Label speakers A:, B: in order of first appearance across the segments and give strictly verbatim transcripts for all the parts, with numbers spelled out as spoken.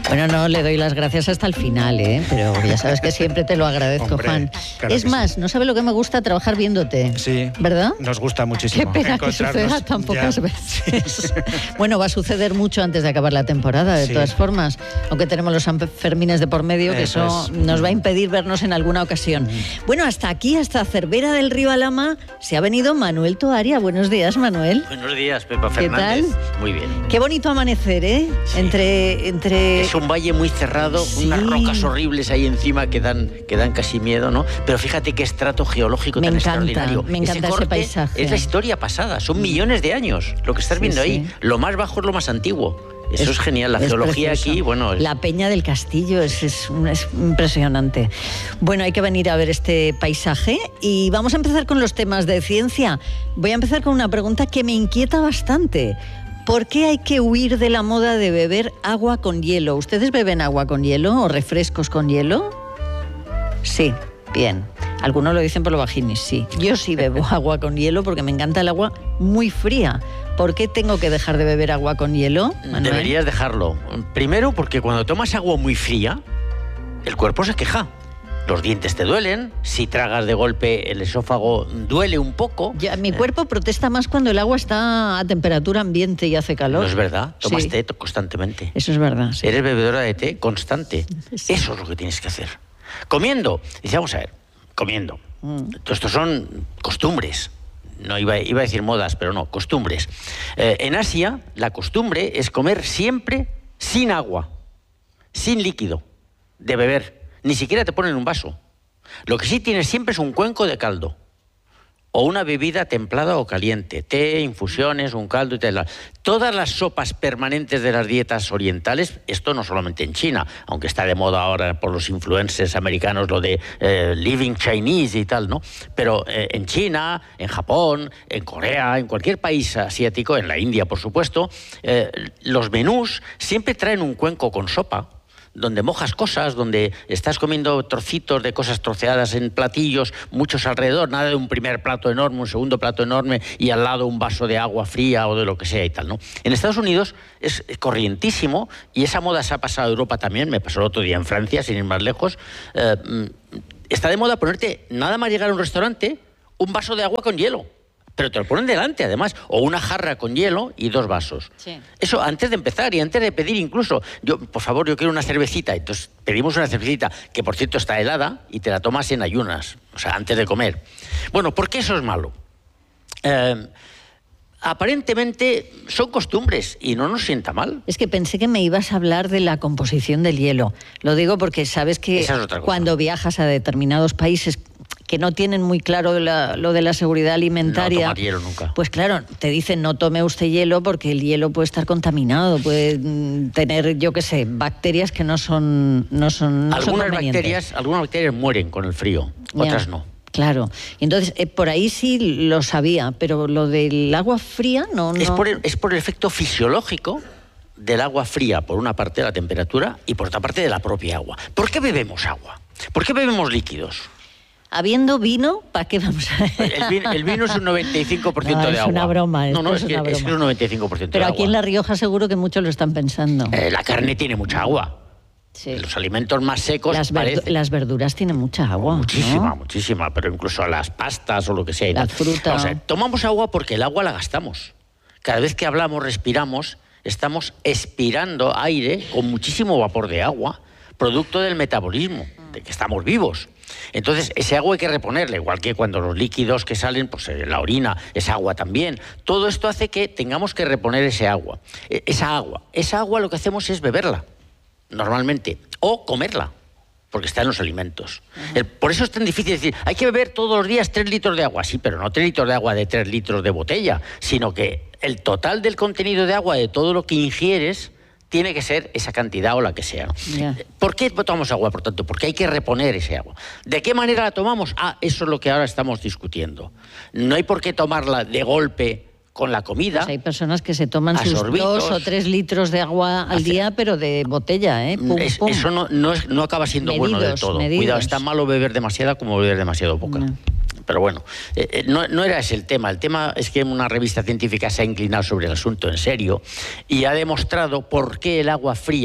A: Bueno, no, le doy las gracias hasta el final, ¿eh? Pero ya sabes que siempre te lo agradezco,
B: Hombre,
A: Juan.
B: claro
A: Es más,
B: sí.
A: no sabe lo que me gusta trabajar viéndote.
B: Sí.
A: ¿Verdad?
B: Nos gusta muchísimo.
A: Qué pena que suceda tan pocas
B: ya.
A: veces. Bueno, va a suceder mucho antes de acabar la temporada, de
B: Sí.
A: todas formas. Aunque tenemos los Sanfermines de por medio, que eso,
B: Eso es.
A: nos va a impedir vernos en alguna ocasión. Bueno, hasta aquí, hasta Cervera del Río Alhama, se ha venido Manuel Toaria. Buenos días, Manuel.
C: Buenos días, Pepa
A: ¿Qué
C: Fernández.
A: tal?
C: Muy bien.
A: Qué bonito amanecer, ¿eh?
C: Sí.
A: Entre, entre...
C: Es un valle muy cerrado,
A: Sí.
C: unas rocas horribles ahí encima que dan, que dan casi miedo, ¿no? Pero fíjate qué estrato geológico
A: Me
C: tan
A: encanta,
C: extraordinario.
A: me encanta ese
C: corte
A: paisaje.
C: Es la historia pasada, son millones de años lo que estás
A: Sí,
C: viendo
A: sí.
C: ahí. Lo más bajo es lo más antiguo. Eso es, genial, la
A: es
C: geología
A: precioso.
C: aquí, bueno... Es...
A: La Peña del Castillo es, es, es impresionante. Bueno, hay que venir a ver este paisaje y vamos a empezar con los temas de ciencia. Voy a empezar con una pregunta que me inquieta bastante. ¿Por qué hay que huir de la moda de beber agua con hielo? ¿Ustedes beben agua con hielo o refrescos con hielo? Sí, bien. Algunos lo dicen por lo bajinis, sí. Yo sí bebo agua con hielo porque me encanta el agua muy fría. ¿Por qué tengo que dejar de beber agua con hielo, Manuel?
C: Deberías dejarlo. Primero porque cuando tomas agua muy fría, el cuerpo se queja. Los dientes te duelen, si tragas de golpe el esófago duele un poco.
A: Ya, mi cuerpo protesta más cuando el agua está a temperatura ambiente y hace calor.
C: No es verdad, tomas
A: Sí.
C: té constantemente.
A: Eso es verdad. Sí.
C: Eres bebedora de té constante.
A: Sí.
C: Eso es lo que tienes que hacer. Comiendo, dice, vamos a ver, comiendo.
A: Mm.
C: Todo esto son costumbres. No iba, iba a decir modas, pero no, costumbres. Eh, en Asia, la costumbre es comer siempre sin agua, sin líquido, de beber. Ni siquiera te ponen un vaso. Lo que sí tienes siempre es un cuenco de caldo. O una bebida templada o caliente, té, infusiones, un caldo y tal. Todas las sopas permanentes de las dietas orientales, esto no solamente en China, aunque está de moda ahora por los influencers americanos lo de eh, living Chinese y tal, ¿no? Pero eh, en China, en Japón, en Corea, en cualquier país asiático, en la India, por supuesto, eh, los menús siempre traen un cuenco con sopa, donde mojas cosas, donde estás comiendo trocitos de cosas troceadas en platillos, muchos alrededor, nada de un primer plato enorme, un segundo plato enorme y al lado un vaso de agua fría o de lo que sea y tal, ¿no? En Estados Unidos es corrientísimo y esa moda se ha pasado a Europa también, me pasó el otro día en Francia, sin ir más lejos. Eh, está de moda ponerte, nada más llegar a un restaurante, un vaso de agua con hielo. Pero te lo ponen delante, además, o una jarra con hielo y dos vasos.
A: Sí.
C: Eso antes de empezar y antes de pedir incluso, yo, por favor, yo quiero una cervecita. Entonces pedimos una cervecita, que por cierto está helada, y te la tomas en ayunas, o sea, antes de comer. Bueno, ¿por qué eso es malo? Eh, aparentemente son costumbres y no nos sienta mal.
A: Es que pensé que me ibas a hablar de la composición del hielo. Lo digo porque sabes que
C: Esa es otra cosa.
A: cuando viajas a determinados países que no tienen muy claro la, lo de la seguridad alimentaria,
C: No tomar hielo nunca.
A: pues claro, te dicen no tome usted hielo porque el hielo puede estar contaminado, puede mm, tener, yo qué sé, bacterias que no son no son no son
C: algunas
A: convenientes.
C: bacterias, algunas bacterias mueren con el frío,
A: Ya,
C: otras no.
A: Claro. Y entonces, eh, por ahí sí lo sabía, pero lo del agua fría no... no...
C: Es, por el, es por el efecto fisiológico del agua fría, por una parte de la temperatura y por otra parte de la propia agua. ¿Por qué bebemos agua? ¿Por qué bebemos líquidos?
A: Habiendo vino, ¿para qué vamos a ver?
C: El vino, el vino es un noventa y cinco por ciento
A: No,
C: de
A: es
C: agua.
A: una broma,
C: No, no,
A: esto
C: es,
A: es
C: que,
A: una
C: es que
A: broma.
C: es un noventa y cinco por ciento
A: Pero
C: de agua.
A: aquí en La Rioja seguro que muchos lo están pensando.
C: Eh, la carne tiene mucha agua.
A: Sí.
C: Los alimentos más secos
A: Las, verdu-
C: parecen...
A: las verduras tienen mucha agua,
C: Muchísima,
A: ¿no?
C: muchísima, pero incluso las pastas o lo que sea. y
A: La
C: tal.
A: fruta.
C: Vamos a ver, tomamos agua porque el agua la gastamos. Cada vez que hablamos, respiramos, estamos expirando aire con muchísimo vapor de agua, producto del metabolismo, de que estamos vivos. Entonces, ese agua hay que reponerle, igual que cuando los líquidos que salen, pues eh, la orina, es agua también. Todo esto hace que tengamos que reponer ese agua. Eh, esa agua. Esa agua lo que hacemos es beberla, normalmente, o comerla, porque está en los alimentos. El, por eso es tan difícil decir, hay que beber todos los días tres litros de agua. Sí, pero no tres litros de agua de tres litros de botella, sino que el total del contenido de agua de todo lo que ingieres tiene que ser esa cantidad o la que sea.
A: Ya.
C: ¿Por qué tomamos agua, por tanto? Porque hay que reponer ese agua. ¿De qué manera la tomamos? Ah, eso es lo que ahora estamos discutiendo. No hay por qué tomarla de golpe con la comida.
A: Pues hay personas que se toman
C: a
A: sus
C: sorbitos.
A: dos o tres litros de agua al
C: Hace-
A: día, pero de botella, ¿eh? Pum,
C: Es-
A: pum.
C: eso no, no, es- no acaba siendo bueno del
A: Medidos,
C: todo.
A: medidos.
C: Cuidado, está malo beber demasiada como beber demasiado poca.
A: No.
C: Pero bueno, eh, eh, no, no era ese el tema. El tema es que una revista científica se ha inclinado sobre el asunto en serio y ha demostrado por qué el agua fría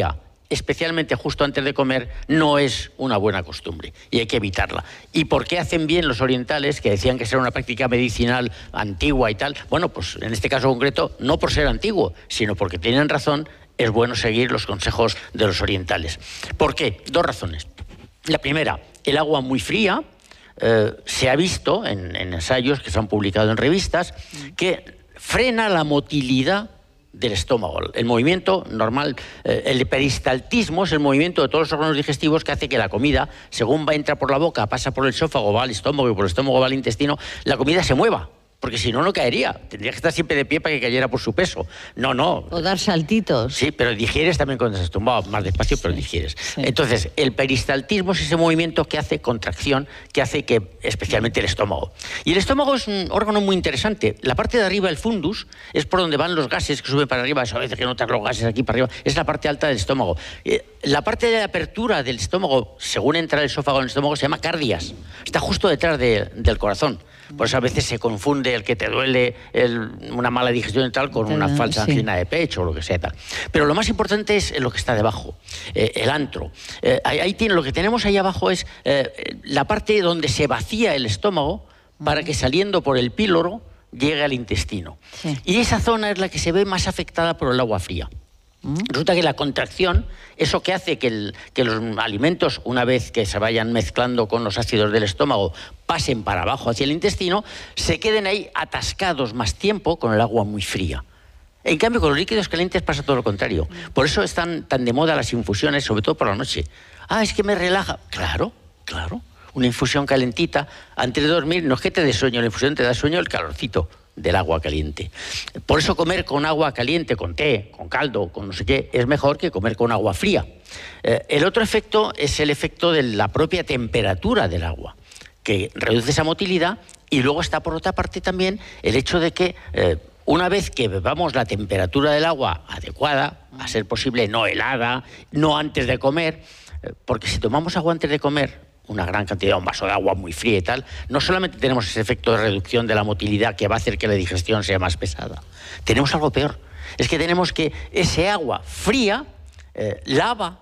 C: especialmente justo antes de comer, no es una buena costumbre y hay que evitarla. ¿Y por qué hacen bien los orientales, que decían que era una práctica medicinal antigua y tal? Bueno, pues en este caso concreto, no por ser antiguo, sino porque tienen razón, es bueno seguir los consejos de los orientales. ¿Por qué? Dos razones. La primera, el agua muy fría, eh, se ha visto en, en ensayos que se han publicado en revistas, que frena la motilidad del estómago. El movimiento normal, eh, el peristaltismo es el movimiento de todos los órganos digestivos que hace que la comida, según va a entrar por la boca, pasa por el esófago, va al estómago y por el estómago va al intestino, la comida se mueva. Porque si no, no caería. Tendría que estar siempre de pie para que cayera por su peso. No, no.
A: O dar saltitos.
C: Sí, pero digieres también cuando estás tumbado, más despacio, sí, pero digieres. Sí. Entonces, el peristaltismo es ese movimiento que hace contracción, que hace que, especialmente el estómago. Y el estómago es un órgano muy interesante. La parte de arriba, el fundus, es por donde van los gases que suben para arriba. Eso a veces que notas los gases aquí para arriba. Es la parte alta del estómago. La parte de la apertura del estómago, según entra el esófago en el estómago, se llama cardias. Está justo detrás de, del corazón. Por eso a veces se confunde el que te duele el, una mala digestión y tal con una falsa sí. angina de pecho o lo que sea tal. Pero lo más importante es lo que está debajo, eh, el antro. Eh, ahí, ahí tiene, lo que tenemos ahí abajo es eh, la parte donde se vacía el estómago para que saliendo por el píloro llegue al intestino. Sí. Y esa zona es la que se ve más afectada por el agua fría. Resulta que la contracción, eso que hace que, el, que los alimentos, una vez que se vayan mezclando con los ácidos del estómago, pasen para abajo hacia el intestino, se queden ahí atascados más tiempo con el agua muy fría. En cambio, con los líquidos calientes pasa todo lo contrario. Por eso están tan de moda las infusiones, sobre todo por la noche. Ah, es que me relaja. Claro, claro. Una infusión calentita antes de dormir, no es que te dé sueño, la infusión te da sueño el calorcito del agua caliente. Por eso comer con agua caliente, con té, con caldo, con no sé qué, es mejor que comer con agua fría. Eh, el otro efecto es el efecto de la propia temperatura del agua, que reduce esa motilidad, y luego está por otra parte también el hecho de que eh, una vez que bebamos la temperatura del agua adecuada, a ser posible no helada, no antes de comer, eh, porque si tomamos agua antes de comer, una gran cantidad, un vaso de agua muy fría y tal, no solamente tenemos ese efecto de reducción de la motilidad que va a hacer que la digestión sea más pesada, tenemos algo peor. Es que tenemos que ese agua fría eh, lava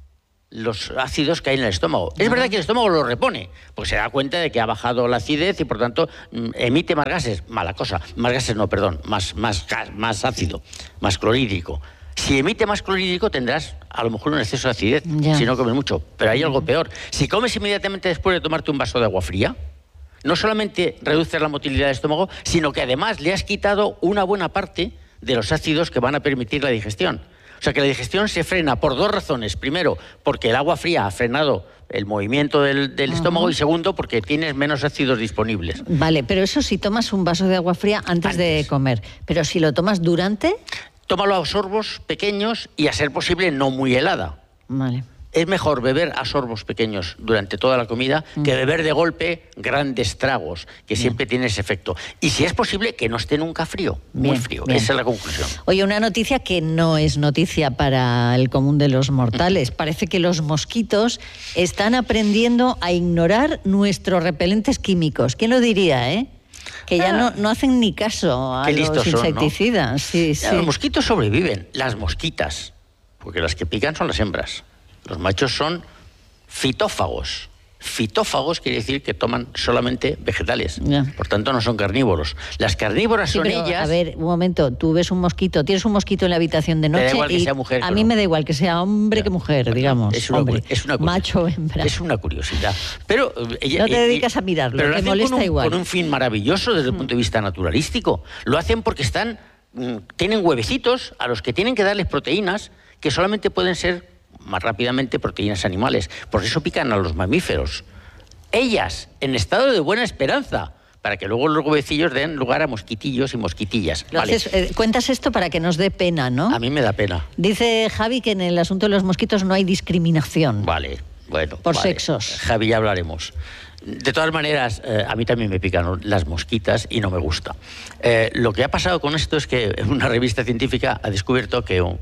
C: los ácidos que hay en el estómago. Es verdad que el estómago lo repone, porque se da cuenta de que ha bajado la acidez y por tanto emite más gases. Mala cosa, más gases no, perdón, más, más, gas, más ácido, más clorhídrico. Si emite más clorhídrico tendrás a lo mejor un exceso de acidez, ya. si no comes mucho. Pero hay algo peor. Si comes inmediatamente después de tomarte un vaso de agua fría, no solamente reduces la motilidad del estómago, sino que además le has quitado una buena parte de los ácidos que van a permitir la digestión. O sea que la digestión se frena por dos razones. Primero, porque el agua fría ha frenado el movimiento del, del estómago, uh-huh. y segundo, porque tienes menos ácidos disponibles.
A: Vale, pero eso si tomas un vaso de agua fría antes, antes. de comer. Pero si lo tomas durante...
C: Tómalo a sorbos pequeños y, a ser posible, no muy helada.
A: Vale.
C: Es mejor beber a sorbos pequeños durante toda la comida mm. que beber de golpe grandes tragos, que bien. siempre tiene ese efecto. Y si es posible, que no esté nunca frío, bien, muy frío. Bien. Esa es la conclusión.
A: Oye, una noticia que no es noticia para el común de los mortales. Parece que los mosquitos están aprendiendo a ignorar nuestros repelentes químicos. ¿Quién lo diría, eh? Que ya ah, no, no hacen ni caso a los insecticidas. Son, ¿no? sí, sí.
C: Los mosquitos sobreviven, las mosquitas, porque las que pican son las hembras. Los machos son fitófagos. Fitófagos quiere decir que toman solamente vegetales, ya. por tanto no son carnívoros. Las carnívoras sí, son
A: pero,
C: ellas...
A: A ver, un momento, tú ves un mosquito, tienes un mosquito en la habitación de noche,
C: da igual
A: y
C: que sea mujer,
A: a mí
C: no.
A: me da igual que sea hombre ya. que mujer, bueno, digamos.
C: Es una,
A: hombre,
C: es una
A: macho o hembra.
C: Es una curiosidad. Pero ella,
A: no te dedicas a mirarlo,
C: pero
A: te
C: lo
A: molesta
C: con un,
A: igual.
C: con un fin maravilloso desde el punto de vista naturalístico. Lo hacen porque están, tienen huevecitos a los que tienen que darles proteínas que solamente pueden ser más rápidamente proteínas animales. Por eso pican a los mamíferos. Ellas, en estado de buena esperanza, para que luego los huevecillos den lugar a mosquitillos y mosquitillas. Vale.
A: Haces, eh, cuentas esto para que nos dé pena, ¿no?
C: A mí me da pena.
A: Dice Javi que en el asunto de los mosquitos no hay discriminación.
C: Vale, bueno.
A: Por
C: vale.
A: sexos.
C: Javi, ya hablaremos. De todas maneras, eh, a mí también me pican las mosquitas y no me gusta. Eh, lo que ha pasado con esto es que una revista científica ha descubierto que un,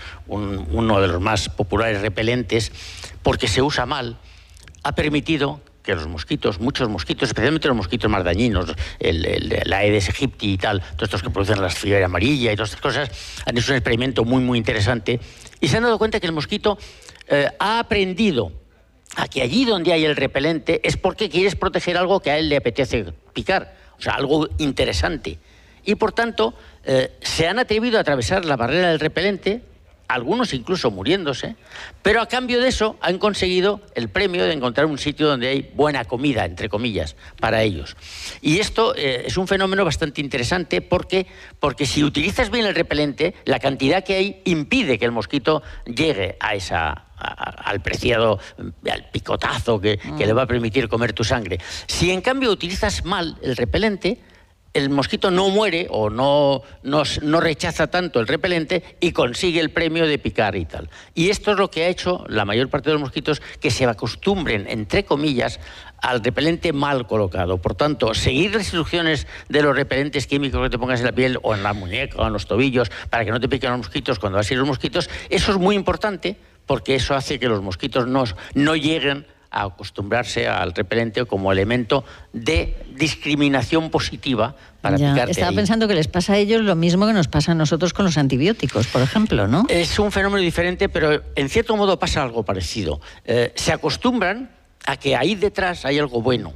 C: un, uno de los más populares repelentes, porque se usa mal, ha permitido que los mosquitos, muchos mosquitos, especialmente los mosquitos más dañinos, el, el, la Aedes aegypti y tal, todos estos que producen la fiebre amarilla y todas estas cosas, han hecho un experimento muy, muy interesante y se han dado cuenta que el mosquito eh, ha aprendido a que allí donde hay el repelente es porque quieres proteger algo que a él le apetece picar, o sea, algo interesante. Y por tanto, eh, se han atrevido a atravesar la barrera del repelente, algunos incluso muriéndose, pero a cambio de eso han conseguido el premio de encontrar un sitio donde hay buena comida, entre comillas, para ellos. Y esto eh, es un fenómeno bastante interesante porque, porque si utilizas bien el repelente, la cantidad que hay impide que el mosquito llegue a esa... al preciado, al picotazo que, que le va a permitir comer tu sangre. Si en cambio utilizas mal el repelente, el mosquito no muere o no, no, no rechaza tanto el repelente y consigue el premio de picar y tal. Y esto es lo que ha hecho la mayor parte de los mosquitos, que se acostumbren, entre comillas, al repelente mal colocado. Por tanto, seguir las instrucciones de los repelentes químicos que te pongas en la piel o en la muñeca o en los tobillos para que no te piquen los mosquitos cuando vas a ir los mosquitos, eso es muy importante porque eso hace que los mosquitos no, no lleguen a acostumbrarse al repelente como elemento de discriminación positiva para
A: ya,
C: picarte.
A: Estaba
C: ahí.
A: pensando que les pasa a ellos lo mismo que nos pasa a nosotros con los antibióticos, por ejemplo, ¿no?
C: Es un fenómeno diferente, pero en cierto modo pasa algo parecido. Eh, se acostumbran a que ahí detrás hay algo bueno.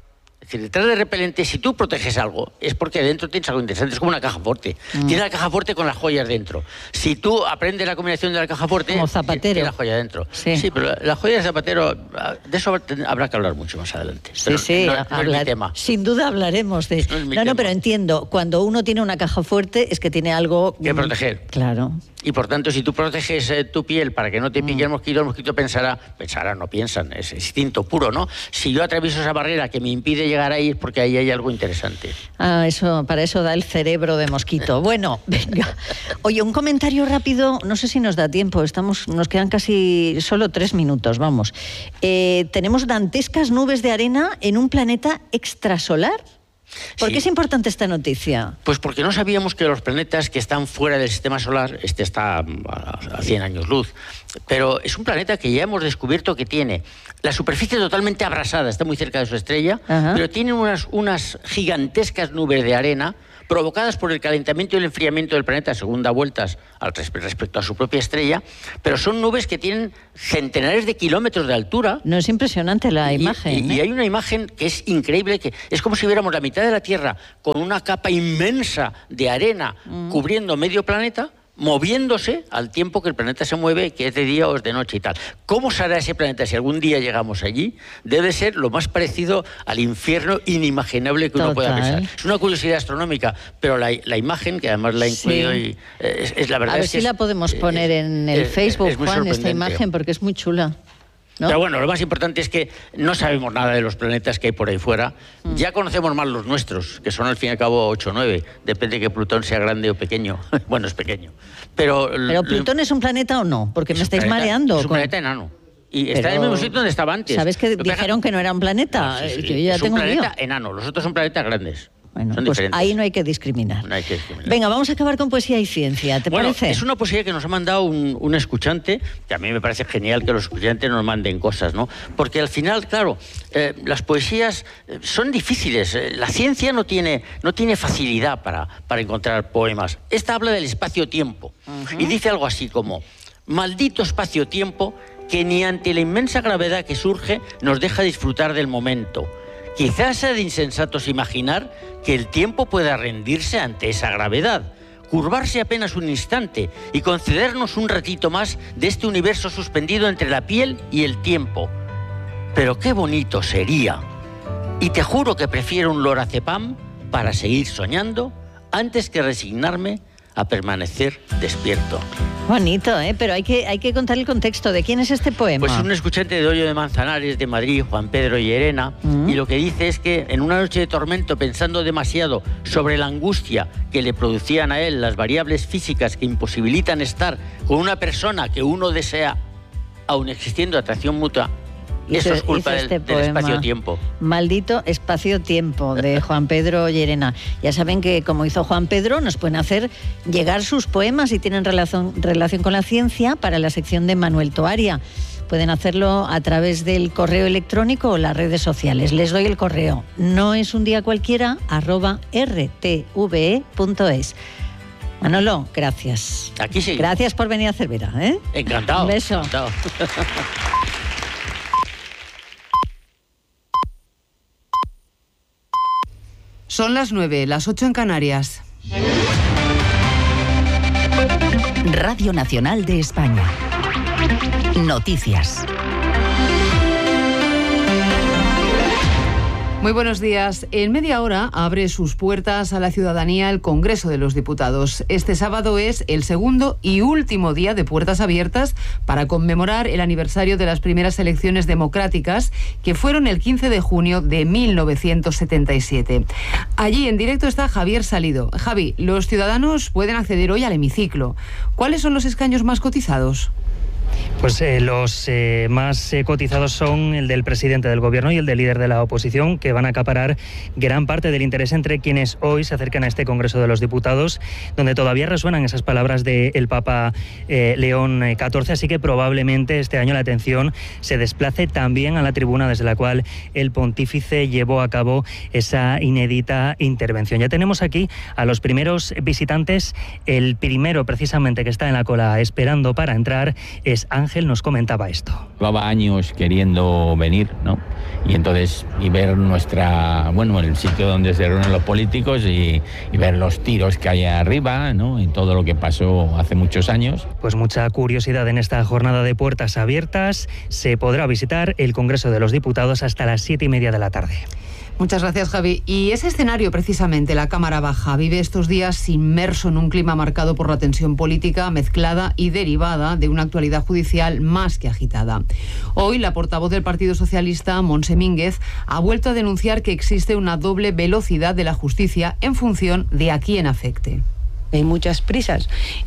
C: Es decir, detrás del repelente, si tú proteges algo, es porque dentro tienes algo interesante. Es como una caja fuerte. Mm. Tiene la caja fuerte con las joyas dentro. Si tú aprendes la combinación de la caja fuerte,
A: como Zapatero,
C: tiene la joya dentro.
A: Sí,
C: sí, pero la, la joya de Zapatero, de eso habrá que hablar mucho más adelante.
A: Sí,
C: pero
A: sí,
C: no,
A: hablar,
C: no es mi tema.
A: Sin duda hablaremos de...
C: No, es mi
A: no, no,
C: tema.
A: pero entiendo, cuando uno tiene una caja fuerte es que tiene algo...
C: que proteger.
A: Claro.
C: Y por tanto, si tú proteges eh, tu piel para que no te pique mm. el mosquito, el mosquito pensará, pensará, no piensan, es instinto puro, ¿no? Si yo atravieso esa barrera que me impide llegar ahí es porque ahí hay algo interesante.
A: Ah, eso, para eso da el cerebro de mosquito. Bueno, venga. Oye, un comentario rápido, no sé si nos da tiempo, estamos, nos quedan casi solo tres minutos, vamos. Eh, tenemos dantescas nubes de arena en un planeta extrasolar. ¿Por
C: sí.
A: qué es importante esta noticia?
C: Pues porque no sabíamos que los planetas que están fuera del sistema solar, este está a cien años luz, pero es un planeta que ya hemos descubierto que tiene la superficie totalmente abrasada, está muy cerca de su estrella, Ajá. pero tiene unas, unas gigantescas nubes de arena provocadas por el calentamiento y el enfriamiento del planeta según da vueltas al respecto a su propia estrella, pero son nubes que tienen centenares de kilómetros de altura.
A: No, es impresionante la
C: y,
A: imagen.
C: Y,
A: ¿eh?
C: y hay una imagen que es increíble, que es como si viéramos la mitad de la Tierra con una capa inmensa de arena mm. cubriendo medio planeta, moviéndose al tiempo que el planeta se mueve, que es de día o es de noche y tal. ¿Cómo será ese planeta si algún día llegamos allí? Debe ser lo más parecido al infierno inimaginable que Total. uno pueda pensar. Es una curiosidad astronómica, pero la, la imagen, que además la he incluido, sí. y, es, es la verdad.
A: A ver
C: es
A: si
C: que
A: la
C: es,
A: podemos poner en el
C: es,
A: Facebook,
C: es
A: Juan, esta imagen, porque es muy chula. ¿No?
C: Pero bueno, lo más importante es que no sabemos nada de los planetas que hay por ahí fuera. Mm. Ya conocemos más los nuestros, que son al fin y al cabo ocho o nueve. Depende de que Plutón sea grande o pequeño. Bueno, es pequeño. Pero,
A: ¿Pero Plutón lo... es un planeta o no? Porque me estáis
C: planeta,
A: mareando.
C: Es un
A: con...
C: planeta enano. Y
A: Pero...
C: está en el mismo sitio donde estaba antes.
A: ¿Sabes que dijeron que no era un planeta?
C: Ah, sí, sí,
A: que
C: sí.
A: yo ya
C: es
A: tengo
C: un planeta
A: lío.
C: enano. Los otros son planetas grandes.
A: Bueno,
C: son
A: pues
C: diferentes.
A: ahí no hay que discriminar.
C: No hay que discriminar.
A: Venga, vamos a acabar con poesía y ciencia, ¿te
C: bueno,
A: parece?
C: Es una poesía que nos ha mandado un, un escuchante, que a mí me parece genial que los escuchantes nos manden cosas, ¿no? Porque al final, claro, eh, las poesías son difíciles. La ciencia no tiene, no tiene facilidad para, para encontrar poemas. Esta habla del espacio-tiempo. Uh-huh. Y dice algo así como: maldito espacio-tiempo que ni ante la inmensa gravedad que surge nos deja disfrutar del momento. Quizás sea de insensatos imaginar que el tiempo pueda rendirse ante esa gravedad, curvarse apenas un instante y concedernos un ratito más de este universo suspendido entre la piel y el tiempo. Pero qué bonito sería. Y te juro que prefiero un lorazepam para seguir soñando antes que resignarme a permanecer despierto.
A: Bonito, ¿eh? Pero hay que, hay que contar el contexto. ¿De quién es este poema?
C: Pues un escuchante de Hoyo de Manzanares, de Madrid, Juan Pedro Llerena, uh-huh. y lo que dice es que en una noche de tormento, pensando demasiado sobre la angustia que le producían a él las variables físicas que imposibilitan estar con una persona que uno desea, aun existiendo atracción mutua, eso es culpa del, este del espacio-tiempo.
A: Maldito espacio-tiempo, de Juan Pedro Llerena. Ya saben que, como hizo Juan Pedro, nos pueden hacer llegar sus poemas si tienen relación, relación con la ciencia para la sección de Manuel Toaria. pueden hacerlo a través del correo electrónico o las redes sociales. Les doy el correo, no es un día cualquiera, arroba r t v e punto es. Manolo, gracias.
C: Aquí sí.
A: Gracias por venir a Cervera, ¿eh?
C: Encantado.
A: Un beso.
C: Encantado.
B: Son las nueve, las ocho en Canarias.
D: Radio Nacional de España. Noticias.
B: Muy buenos días. En media hora abre sus puertas a la ciudadanía el Congreso de los Diputados. Este sábado es el segundo y último día de puertas abiertas para conmemorar el aniversario de las primeras elecciones democráticas, que fueron el quince de junio de mil novecientos setenta y siete. Allí en directo está Javier Salido. Javi, los ciudadanos pueden acceder hoy al hemiciclo. ¿Cuáles son los escaños más cotizados?
E: Pues eh, los eh, más eh, cotizados son el del presidente del gobierno y el del líder de la oposición, que van a acaparar gran parte del interés entre quienes hoy se acercan a este Congreso de los Diputados, donde todavía resuenan esas palabras del Papa eh, León catorce, así que probablemente este año la atención se desplace también a la tribuna desde la cual el pontífice llevó a cabo esa inédita intervención. Ya tenemos aquí a los primeros visitantes. El primero precisamente que está en la cola esperando para entrar es Ángel. Nos comentaba esto.
F: Llevaba años queriendo venir, ¿no? Y entonces, y ver nuestra, bueno, el sitio donde se reúnen los políticos y, y ver los tiros que hay arriba, ¿no? Y todo lo que pasó hace muchos años.
E: Pues mucha curiosidad en esta jornada de puertas abiertas. Se podrá visitar el Congreso de los Diputados hasta las siete y media de la tarde.
B: Muchas gracias, Javi. Y ese escenario, precisamente, la Cámara Baja, vive estos días inmerso en un clima marcado por la tensión política mezclada y derivada de una actualidad judicial más que agitada. Hoy, la portavoz del Partido Socialista, Montse Mínguez, ha vuelto a denunciar que existe una doble velocidad de la justicia en función de a quién afecte.
G: Hay muchas prisas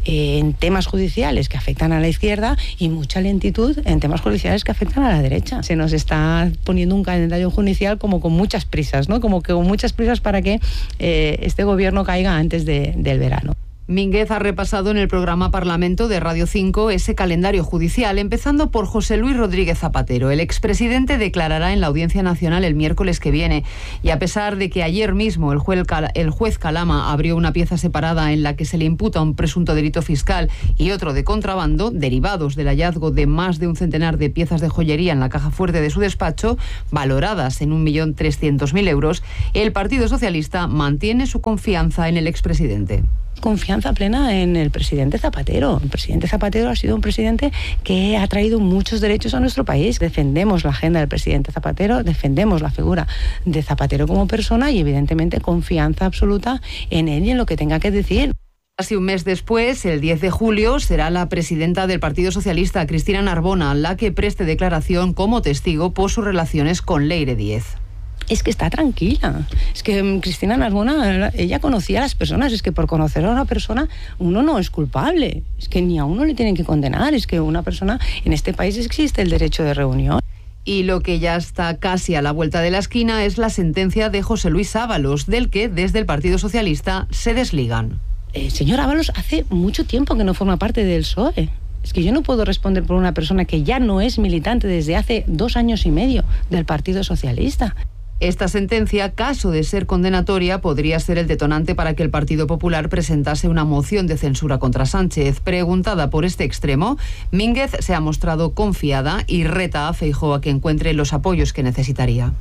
G: en temas judiciales que afectan a la izquierda y mucha lentitud en temas judiciales que afectan a la derecha. Se nos está poniendo un calendario judicial como con muchas prisas, ¿no? Como que con muchas prisas para que eh, este gobierno caiga antes de, del verano.
B: Mínguez ha repasado en el programa Parlamento de Radio cinco ese calendario judicial, empezando por José Luis Rodríguez Zapatero. El expresidente declarará en la Audiencia Nacional el miércoles que viene, y a pesar de que ayer mismo el juez, el juez Calama abrió una pieza separada en la que se le imputa un presunto delito fiscal y otro de contrabando, derivados del hallazgo de más de un centenar de piezas de joyería en la caja fuerte de su despacho, valoradas en un millón trescientos mil euros, el Partido Socialista mantiene su confianza en el expresidente.
G: Confianza plena en el presidente Zapatero. El presidente Zapatero ha sido un presidente que ha traído muchos derechos a nuestro país. Defendemos la agenda del presidente Zapatero, defendemos la figura de Zapatero como persona y evidentemente confianza absoluta en él y en lo que tenga que decir.
B: Casi un mes después, el diez de julio, será la presidenta del Partido Socialista, Cristina Narbona, la que preste declaración como testigo por sus relaciones con Leire Díez.
G: Es que está tranquila. Es que Cristina Narbona, ella conocía a las personas. Es que por conocer a una persona uno no es culpable. Es que ni a uno le tienen que condenar. Es que una persona, en este país existe el derecho de reunión.
B: Y lo que ya está casi a la vuelta de la esquina es la sentencia de José Luis Ábalos, del que desde el Partido Socialista se desligan.
G: El señor Ábalos hace mucho tiempo que no forma parte del P S O E. Es que yo no puedo responder por una persona que ya no es militante desde hace dos años y medio del Partido Socialista.
B: Esta sentencia, caso de ser condenatoria, podría ser el detonante para que el Partido Popular presentase una moción de censura contra Sánchez. Preguntada por este extremo, Mínguez se ha mostrado confiada y reta a Feijóo a que encuentre los apoyos que necesitaría.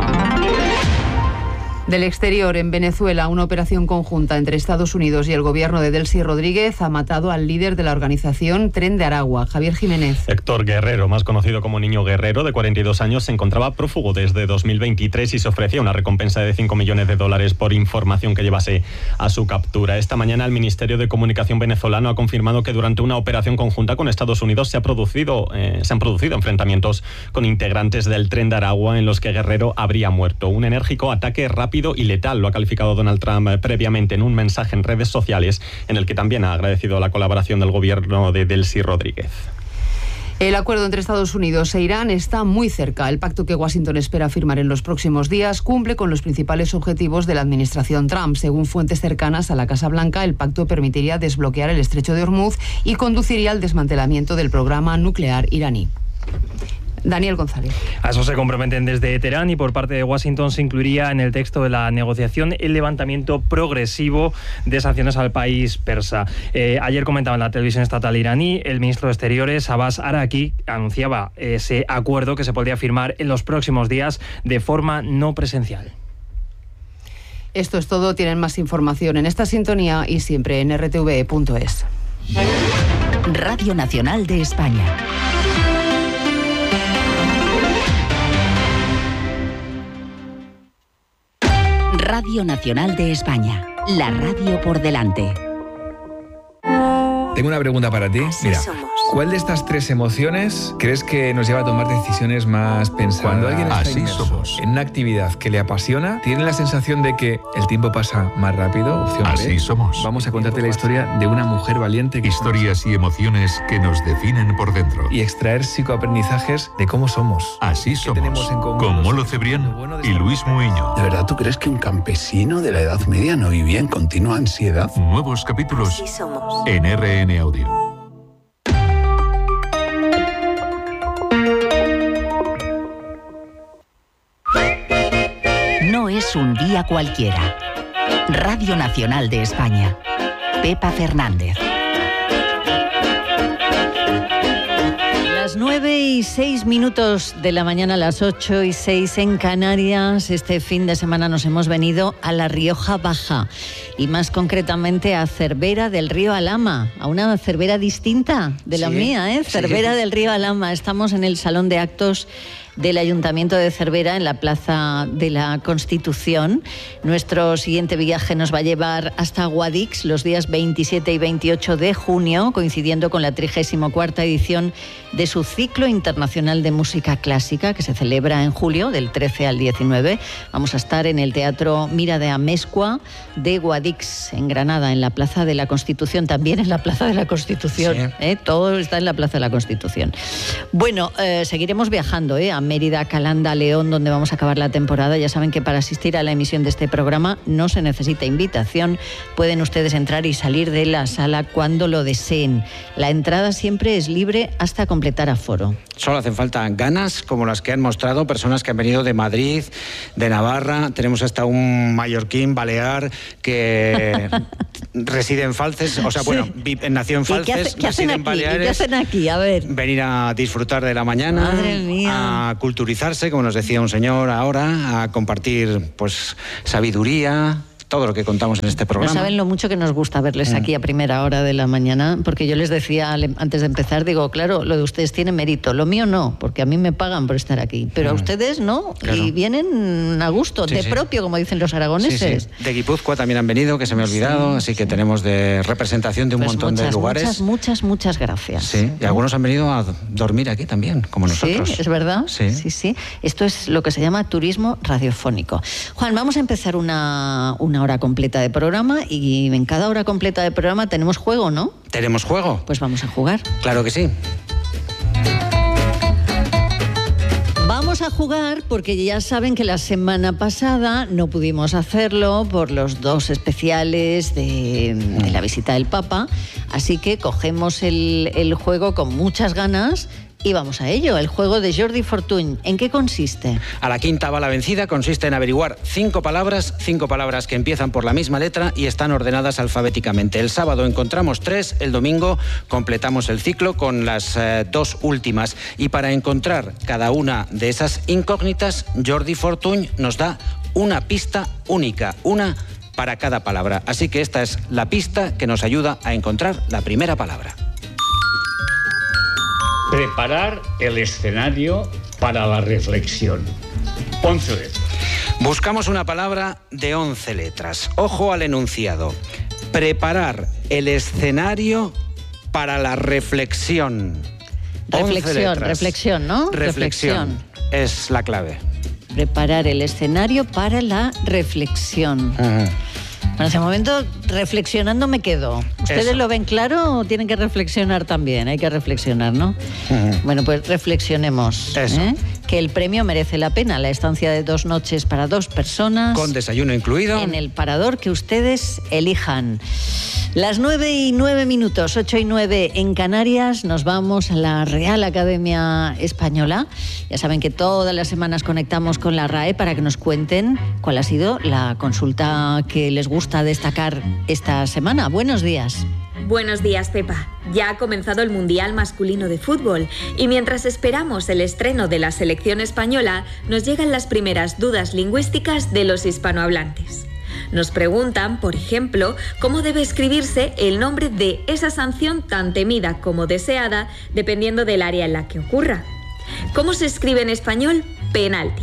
B: Del exterior, en Venezuela, una operación conjunta entre Estados Unidos y el gobierno de Delcy Rodríguez ha matado al líder de la organización Tren de Aragua, Javier Jiménez.
H: Héctor Guerrero, más conocido como Niño Guerrero, de cuarenta y dos años, se encontraba prófugo desde dos mil veintitrés y se ofrecía una recompensa de cinco millones de dólares por información que llevase a su captura. Esta mañana el Ministerio de Comunicación venezolano ha confirmado que durante una operación conjunta con Estados Unidos se, ha producido, eh, se han producido enfrentamientos con integrantes del Tren de Aragua en los que Guerrero habría muerto. Un enérgico ataque rápido y letal, lo ha calificado Donald Trump previamente en un mensaje en redes sociales, en el que también ha agradecido la colaboración del gobierno de Delcy Rodríguez.
B: El acuerdo entre Estados Unidos e Irán está muy cerca. El pacto que Washington espera firmar en los próximos días cumple con los principales objetivos de la administración Trump. Según fuentes cercanas a la Casa Blanca, el pacto permitiría desbloquear el estrecho de Hormuz y conduciría al desmantelamiento del programa nuclear iraní. Daniel González.
E: A eso se comprometen desde Teherán y por parte de Washington se incluiría en el texto de la negociación el levantamiento progresivo de sanciones al país persa. Eh, ayer comentaba en la televisión estatal iraní, el ministro de Exteriores, Abbas Araki, anunciaba ese acuerdo que se podría firmar en los próximos días de forma no presencial.
B: Esto es todo. Tienen más información en esta sintonía y siempre en r t v punto es.
D: Radio Nacional de España. Radio Nacional de España, la radio por delante.
I: Tengo una pregunta para ti. Mira, ¿cuál de estas tres emociones crees que nos lleva a tomar decisiones más pensadas? Cuando alguien está
J: Así
I: inmerso
J: somos.
I: en una actividad que le apasiona, ¿tiene la sensación de que el tiempo pasa más rápido? Opción B.
J: Así somos.
I: Vamos a contarte la historia de una mujer valiente que
J: Historias y emociones que nos definen por dentro.
I: y extraer psicoaprendizajes de cómo somos.
J: Así
I: tenemos
J: somos.
I: en común
J: Con
I: los-
J: Molo Cebrián
I: lo bueno de
J: y
I: esta-
J: Luis Muiño.
K: ¿De verdad tú crees que un campesino de la Edad Media no vivía en continua ansiedad?
J: Nuevos capítulos en R N Audio.
D: No es un día cualquiera. Radio Nacional de España. Pepa Fernández.
A: Las nueve y seis minutos de la mañana, las ocho y seis en Canarias. Este fin de semana nos hemos venido a La Rioja Baja y más concretamente a Cervera del Río Alhama, a una Cervera distinta de la
C: Sí,
A: mía, ¿eh?
C: sí.
A: Cervera del Río Alhama. Estamos en el Salón de Actos del Ayuntamiento de Cervera, en la Plaza de la Constitución. Nuestro siguiente viaje nos va a llevar hasta Guadix los días veintisiete y veintiocho de junio, coincidiendo con la trigésima cuarta edición de su ciclo internacional de música clásica, que se celebra en julio, del trece al diecinueve. Vamos a estar en el Teatro Mira de Amezcua de Guadix, en Granada, en la Plaza de la Constitución, también en la Plaza de la Constitución.
C: Sí.
A: ¿eh? Todo está en la Plaza de la Constitución. Bueno, eh, seguiremos viajando ¿eh? a Mérida, Calanda, León, donde vamos a acabar la temporada. Ya saben que para asistir a la emisión de este programa no se necesita invitación. Pueden ustedes entrar y salir de la sala cuando lo deseen. La entrada siempre es libre hasta completar aforo.
L: Solo hacen falta ganas como las que han mostrado personas que han venido de Madrid, de Navarra. Tenemos hasta un mallorquín balear que reside en Falces. O sea,
A: Sí.
L: bueno, vi- nació en
A: ¿Y qué,
L: Falces,
A: hace- qué hacen
L: reside en
A: aquí? ¿Y
L: Baleares.
A: qué hacen aquí? A ver.
L: Venir a disfrutar de la mañana,
A: Madre mía.
L: a culturizarse, como nos decía un señor ahora, a compartir pues sabiduría, todo lo que contamos en este
A: No
L: programa.
A: saben lo mucho que nos gusta verles aquí a primera hora de la mañana, porque yo les decía al- antes de empezar, digo, claro, lo de ustedes tiene mérito, lo mío no, porque a mí me pagan por estar aquí, pero a ustedes no,
L: Claro.
A: y vienen a gusto,
L: Sí,
A: de
L: sí.
A: propio, como dicen los aragoneses.
L: Sí, sí. De Guipúzcoa también han venido, que se me ha olvidado, así que tenemos de representación de un
A: Pues
L: montón
A: muchas,
L: de lugares.
A: muchas, muchas, muchas gracias.
L: Sí, y algunos han venido a dormir aquí también, como nosotros.
A: Sí, es verdad.
L: Sí.
A: sí, sí. Esto es lo que se llama turismo radiofónico. Juan, vamos a empezar una, una hora completa de programa y en cada hora completa de programa tenemos juego, ¿no?
L: ¿Tenemos juego?
A: Pues vamos a jugar.
L: Claro que sí.
A: Vamos a jugar porque ya saben que la semana pasada no pudimos hacerlo por los dos especiales de, de la visita del Papa, así que cogemos el, el juego con muchas ganas y vamos a ello. El juego de Jordi Fortuny, ¿en qué consiste?
L: A la quinta va la vencida, consiste en averiguar cinco palabras, cinco palabras que empiezan por la misma letra y están ordenadas alfabéticamente. El sábado encontramos tres, el domingo completamos el ciclo con las eh, dos últimas. Y para encontrar cada una de esas incógnitas, Jordi Fortuny nos da una pista única, una para cada palabra. Así que esta es la pista que nos ayuda a encontrar la primera palabra.
M: Preparar el escenario para la reflexión. once letras.
L: Buscamos una palabra de once letras. Ojo al enunciado. Preparar el escenario para la reflexión. once
A: Reflexión,
L: letras.
A: reflexión, ¿no?
L: Reflexión. Es la clave.
A: Preparar el escenario para la reflexión.
L: Ujú.
A: En ese momento, reflexionando me quedo. ¿Ustedes
L: Eso.
A: lo ven claro o tienen que reflexionar también? Hay que reflexionar, ¿no?
L: Ujú.
A: Bueno, pues reflexionemos.
L: Eso.
A: ¿eh? que el premio merece la pena. La estancia de dos noches para dos personas.
L: Con desayuno incluido.
A: En el parador que ustedes elijan. Las nueve y nueve minutos, ocho y nueve en Canarias, nos vamos a la Real Academia Española. Ya saben que todas las semanas conectamos con la R A E para que nos cuenten cuál ha sido la consulta que les gusta destacar esta semana. Buenos días.
N: Buenos días, Pepa. Ya ha comenzado el Mundial Masculino de Fútbol y mientras esperamos el estreno de la selección española, nos llegan las primeras dudas lingüísticas de los hispanohablantes. Nos preguntan, por ejemplo, cómo debe escribirse el nombre de esa sanción tan temida como deseada, dependiendo del área en la que ocurra. ¿Cómo se escribe en español? Penalti.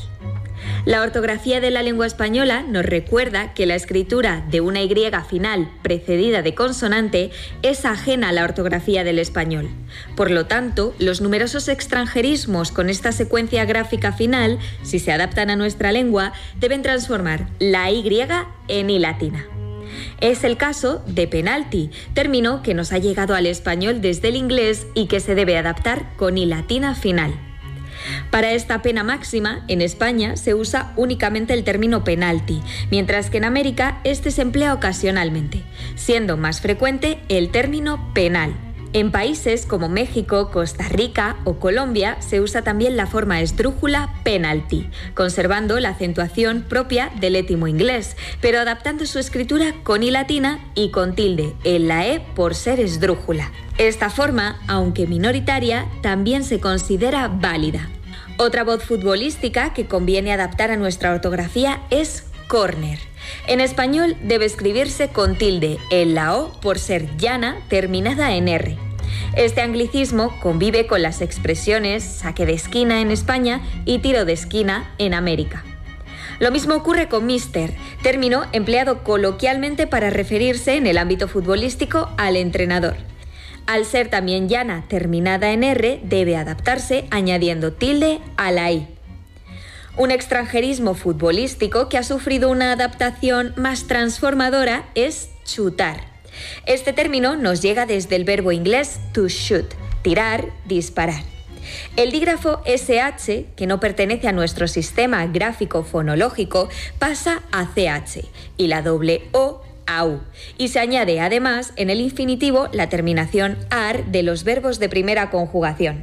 N: La ortografía de la lengua española nos recuerda que la escritura de una Y final precedida de consonante es ajena a la ortografía del español. Por lo tanto, los numerosos extranjerismos con esta secuencia gráfica final, si se adaptan a nuestra lengua, deben transformar la Y en I latina. Es el caso de penalti, término que nos ha llegado al español desde el inglés y que se debe adaptar con I latina final. Para esta pena máxima, en España se usa únicamente el término penalti, mientras que en América este se emplea ocasionalmente, siendo más frecuente el término penal. En países como México, Costa Rica o Colombia se usa también la forma esdrújula penalty, conservando la acentuación propia del étimo inglés, pero adaptando su escritura con I latina y con tilde en la E por ser esdrújula. Esta forma, aunque minoritaria, también se considera válida. Otra voz futbolística que conviene adaptar a nuestra ortografía es córner. En español debe escribirse con tilde en la O por ser llana terminada en R. Este anglicismo convive con las expresiones saque de esquina en España y tiro de esquina en América. Lo mismo ocurre con mister, término empleado coloquialmente para referirse en el ámbito futbolístico al entrenador. Al ser también llana terminada en R, debe adaptarse añadiendo tilde a la I. Un extranjerismo futbolístico que ha sufrido una adaptación más transformadora es chutar. Este término nos llega desde el verbo inglés to shoot, tirar, disparar. El dígrafo ese hache, que no pertenece a nuestro sistema gráfico fonológico, pasa a ce hache y la doble O a U. Y se añade además en el infinitivo la terminación ar de los verbos de primera conjugación.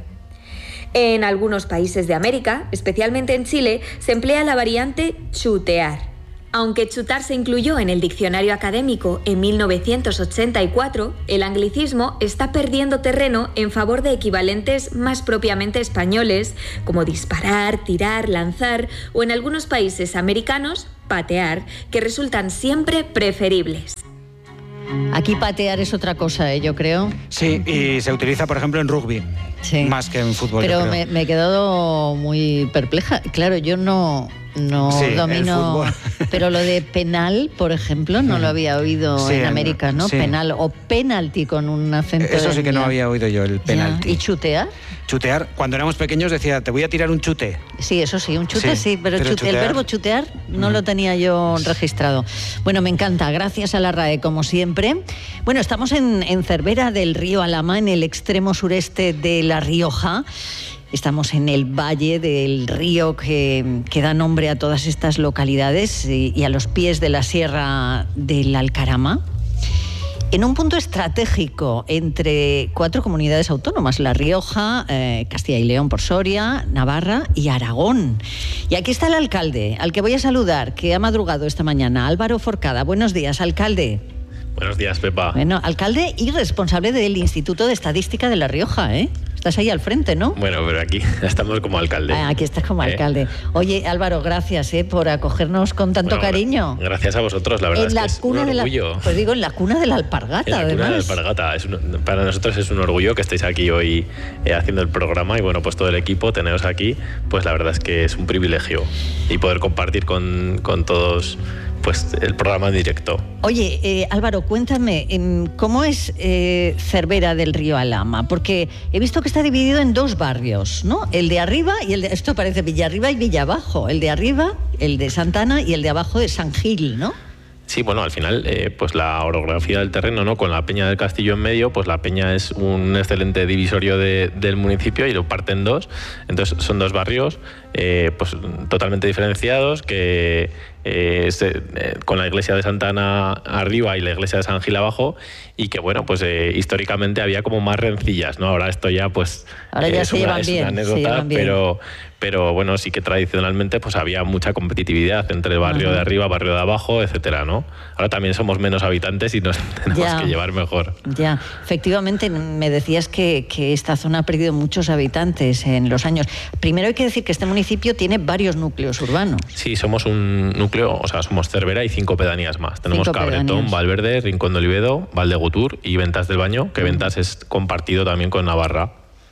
N: En algunos países de América, especialmente en Chile, se emplea la variante chutear. Aunque chutar se incluyó en el diccionario académico en mil novecientos ochenta y cuatro, el anglicismo está perdiendo terreno en favor de equivalentes más propiamente españoles, como disparar, tirar, lanzar o en algunos países americanos, patear, que resultan siempre preferibles.
A: Aquí patear es otra cosa, ¿eh? Yo creo.
L: Sí, y se utiliza, por ejemplo, en rugby, sí, más que en fútbol.
A: Pero me, me he quedado muy perpleja. Claro, yo no... No sí, domino, pero lo de penal, por ejemplo, no lo había oído sí, en América, ¿no? Sí. Penal o penalti con un acento.
L: Eso sí que no había oído yo, el penalti.
A: ¿Y chutear?
L: Chutear, cuando éramos pequeños decía, te voy a tirar un chute.
A: Sí, eso sí, un chute sí, sí pero, pero chute, el verbo chutear no mm. lo tenía yo registrado. Bueno, me encanta, gracias a la R A E, como siempre. Bueno, estamos en, en Cervera del río Alhama, en el extremo sureste de La Rioja. Estamos en el valle del río que, que da nombre a todas estas localidades y, y a los pies de la Sierra del Alcarama, en un punto estratégico entre cuatro comunidades autónomas: La Rioja, eh, Castilla y León por Soria, Navarra y Aragón. Y aquí está el alcalde, al que voy a saludar, que ha madrugado esta mañana, Álvaro Forcada. Buenos días, alcalde.
O: Buenos días, Pepa.
A: Bueno, alcalde y responsable del Instituto de Estadística de La Rioja, ¿eh? Estás ahí al frente, ¿no?
O: Bueno, pero aquí estamos como alcalde.
A: Ah, aquí estás como ¿Eh? alcalde. Oye, Álvaro, gracias ¿eh? por acogernos con tanto bueno, cariño.
O: Gracias a vosotros, la verdad
A: en
O: es
A: la
O: que es
A: cuna
O: un
A: de
O: orgullo.
A: La, pues digo, en la cuna de la alpargata,
O: en la
A: además.
O: cuna de la alpargata. Es un, para nosotros es un orgullo que estéis aquí hoy eh, haciendo el programa y bueno, pues todo el equipo, teneros aquí, pues la verdad es que es un privilegio y poder compartir con, con todos pues el programa en directo.
A: Oye, eh, Álvaro, cuéntame, ¿cómo es eh, Cervera del río Alhama? Porque he visto que está dividido en dos barrios, ¿no? El de arriba y el de... Esto parece Villarriba y Villabajo. El de arriba, el de Santana, y el de abajo de San Gil, ¿no?
O: Sí, bueno, al final, eh, pues la orografía del terreno, ¿no? Con la Peña del Castillo en medio, pues la Peña es un excelente divisorio de, del municipio y lo parte en dos. Entonces son dos barrios eh, pues totalmente diferenciados que eh, se, eh, con la iglesia de Santa Ana arriba y la iglesia de San Gil abajo, y que bueno, pues eh, históricamente había como más rencillas, ¿no? Ahora esto ya pues
A: Ahora ya
O: es,
A: se
O: una,
A: llevan
O: es
A: bien,
O: una anécdota,
A: se llevan bien.
O: pero pero bueno, sí que tradicionalmente pues había mucha competitividad entre el barrio
A: Ajá.
O: de arriba, barrio de abajo, etcétera, ¿no? Ahora también somos menos habitantes y nos tenemos
A: Ya.
O: que llevar mejor.
A: Ya, efectivamente, me decías que, que esta zona ha perdido muchos habitantes en los años. Primero hay que decir que este municipio tiene varios núcleos urbanos.
O: Sí, somos un núcleo, o sea, somos Cervera y cinco pedanías más. Tenemos
A: Cinco
O: Cabretón,
A: pedanías.
O: Valverde, Rincón de Olivedo, Valdegutur y Ventas del Baño, que Ventas es compartido también con Navarra.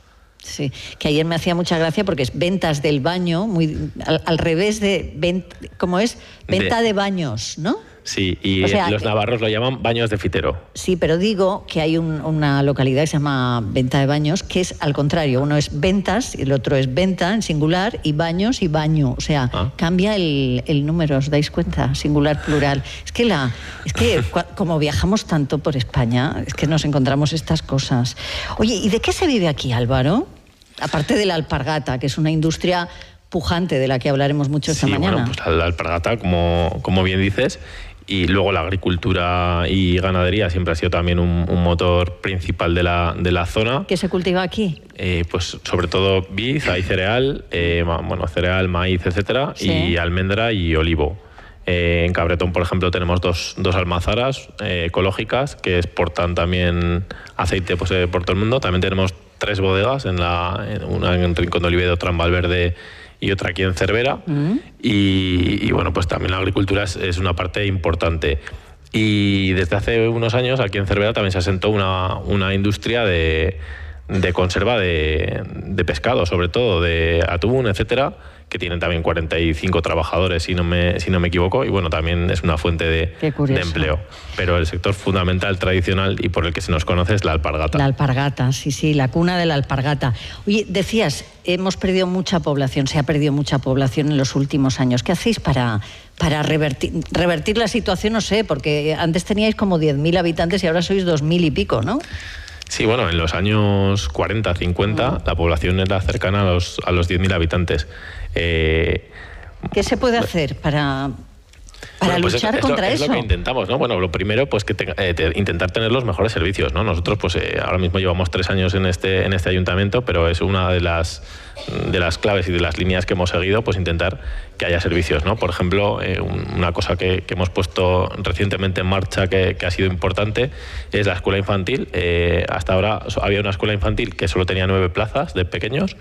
A: Sí, que ayer me hacía mucha gracia porque es ventas del baño, muy al, al revés de, ven- ¿cómo es? Venta de,
O: De-
A: baños, ¿no?
O: Sí, y
A: O sea,
O: los
A: eh,
O: navarros lo llaman baños de fitero.
A: Sí, pero digo que hay un- una localidad que se llama Venta de Baños, que es al contrario. Uno es ventas y el otro es venta en singular y baños y baño. O sea,
O: Ah.
A: cambia el, el número, ¿os dais cuenta? Singular, plural. Es que, la, es que cua- como viajamos tanto por España, es que nos encontramos estas cosas. Oye, ¿y de qué se vive aquí, Álvaro? Aparte de la alpargata, que es una industria pujante de la que hablaremos mucho esta
O: Sí,
A: mañana.
O: bueno, pues la, la alpargata, como, como bien dices, y luego la agricultura y ganadería siempre ha sido también un, un motor principal de la, de la zona.
A: ¿Qué se cultiva aquí?
O: Eh, pues sobre todo vid, hay cereal, eh, ma- bueno, cereal, maíz, etcétera,
A: Sí.
O: y almendra y olivo. Eh, en Cabretón, por ejemplo, tenemos dos, dos almazaras eh, ecológicas que exportan también aceite pues, eh, por todo el mundo. También tenemos tres bodegas, en la, en una en Rincón de Olivedo, otra en Valverde y otra aquí en Cervera.
A: Mm.
O: Y, y, bueno, pues también la agricultura es, es una parte importante. Y desde hace unos años aquí en Cervera también se asentó una, una industria de, de conserva de, de pescado, sobre todo, de atún, etcétera, que tienen también cuarenta y cinco trabajadores, si no me, si no me equivoco, y bueno, también es una fuente de,
A: Qué curioso.
O: de empleo. Pero el sector fundamental, tradicional y por el que se nos conoce es la alpargata.
A: La alpargata, sí, sí, la cuna de la alpargata. Oye, decías, hemos perdido mucha población, se ha perdido mucha población en los últimos años. ¿Qué hacéis para, para revertir, revertir la situación? No sé, porque antes teníais como diez mil habitantes y ahora sois dos mil y pico, ¿no?
O: Sí, bueno, en los años cuarenta, cincuenta, la población era cercana a los, a los diez mil habitantes. Eh,
A: ¿Qué se puede hacer para, para
O: Bueno, pues
A: luchar
O: es, es
A: contra
O: lo,
A: eso?
O: Es lo que intentamos, ¿no? Bueno, lo primero, pues que te- eh, te- intentar tener los mejores servicios, ¿no? Nosotros, pues eh, ahora mismo llevamos tres años en este en este ayuntamiento, pero es una de las de las claves y de las líneas que hemos seguido, pues intentar que haya servicios, ¿no? Por ejemplo, eh, un- una cosa que, que hemos puesto recientemente en marcha que, que ha sido importante es la escuela infantil. Eh, hasta ahora so- había una escuela infantil que solo tenía nueve plazas de pequeños,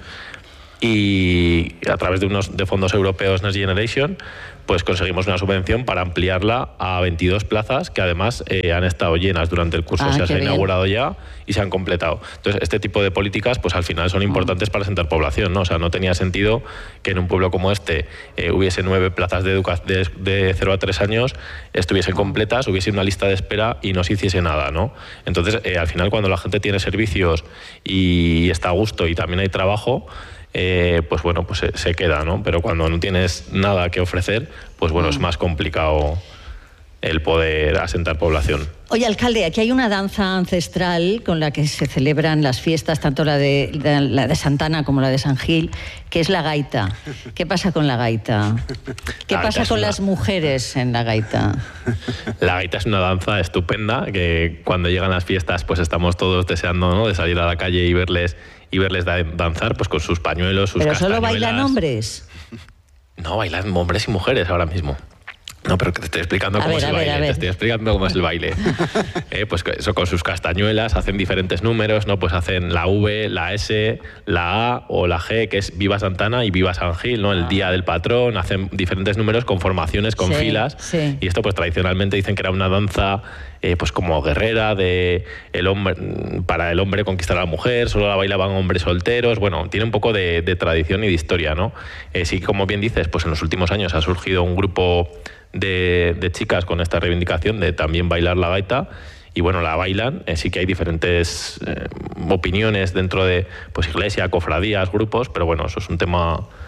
O: y a través de unos de fondos europeos Next Generation pues conseguimos una subvención para ampliarla a veintidós plazas que además eh, han estado llenas durante el curso,
A: Ah,
O: o sea,
A: qué
O: se ha
A: bien.
O: inaugurado ya y se han completado. Entonces, este tipo de políticas pues al final son importantes para sentar población, ¿no? O sea, no tenía sentido que en un pueblo como este eh, hubiese nueve plazas de, educa- de, de cero a tres años, estuviesen completas, hubiese una lista de espera y no se hiciese nada, ¿no? Entonces, eh, al final, cuando la gente tiene servicios y está a gusto y también hay trabajo, eh, pues bueno, pues se, se queda, ¿no? Pero cuando no tienes nada que ofrecer, pues bueno, es más complicado el poder asentar población.
A: Oye, alcalde, aquí hay una danza ancestral con la que se celebran las fiestas, tanto la de, la, la de Santana como la de San Gil, que es la gaita. ¿Qué pasa con la gaita? ¿Qué
O: La gaita
A: pasa
O: es
A: con
O: una-
A: las mujeres en la gaita?
O: La gaita es una danza estupenda que cuando llegan las fiestas pues estamos todos deseando, ¿no?, de salir a la calle y verles y verles da- danzar pues con sus pañuelos, sus
A: ¿Pero solo
O: castañuelas.
A: bailan hombres?
O: No, bailan hombres y mujeres ahora mismo. No, pero que te estoy explicando
A: A
O: cómo
A: ver,
O: es el
A: a ver,
O: baile.
A: a ver.
O: Te estoy explicando cómo es el baile. Eh, pues que eso con sus castañuelas hacen diferentes números, ¿no? Pues hacen la V, la S, la A o la G, que es Viva Santana y Viva San Gil, ¿no? El día del patrón, hacen diferentes números con formaciones, con
A: Sí,
O: filas.
A: sí.
O: Y esto pues tradicionalmente dicen que era una danza eh, pues como guerrera de el hombre, para el hombre conquistar a la mujer, solo la bailaban hombres solteros. Bueno, tiene un poco de, de tradición y de historia, ¿no? Eh, sí, como bien dices, pues en los últimos años ha surgido un grupo de, de chicas con esta reivindicación de también bailar la gaita. Y bueno, la bailan, eh, sí que hay diferentes eh, opiniones dentro de pues iglesia, cofradías, grupos, pero bueno, eso es un tema